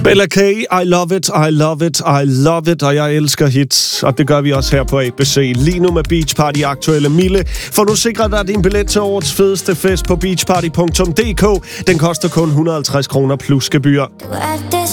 Bella K, I love it, I love it, I love it, og jeg elsker hits, og det gør vi også her på ABC. Lige nu med Beach Party aktuelle Mille, for nu sikrer dig din billet til årets fedeste fest på beachparty.dk. Den koster kun 150 kroner plus gebyr. Du er det